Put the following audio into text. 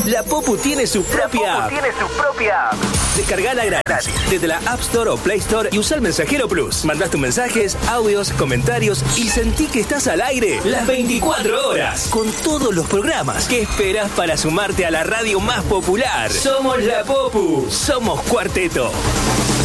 La Popu tiene su propia app. Descargala gratis desde la App Store o Play Store y usa el Mensajero Plus. Mandás tus mensajes, audios, comentarios y sentí que estás al aire las 24 horas con todos los programas. ¿Qué esperás para sumarte a la radio más popular? Somos La Popu, somos Cuarteto.